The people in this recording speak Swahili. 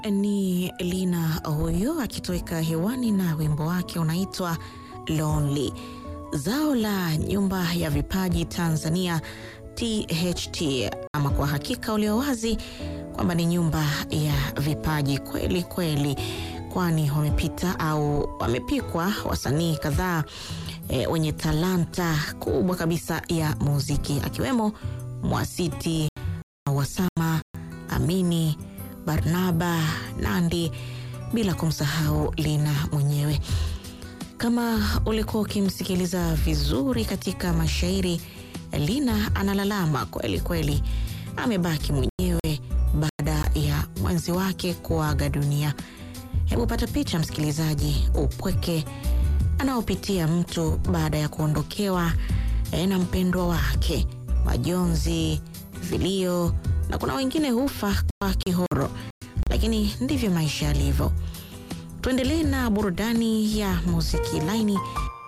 Ni Lina huyo akitoweka hewani na wimbo wake unaitwa Lonely. Zao la nyumba ya vipaji Tanzania THT, ama kwa hakika ulio wazi kwamba ni nyumba ya vipaji kweli kweli, kwani wamepita au wamepikwa wasanii kadhaa wenye talanta kubwa kabisa ya muziki, akiwemo Mwasiti, Wasama, Amini, Barnaba, Nandi, bila kumsahau Lina mwenyewe. Kama ulikuwa ukimsikiliza vizuri katika mashairi, Lina analalama kweli kweli, amebaki mwenyewe baada ya mwenzi wake kuaga dunia. Hebu pata picha msikilizaji, upweke anaopitia mtu baada ya kuondokewa na mpendwa wake, majonzi, vilio, na kuna wengine hufa kwa kihoro, lakini ndivyo maisha yalivyo. Tuendelee na burudani ya muziki laini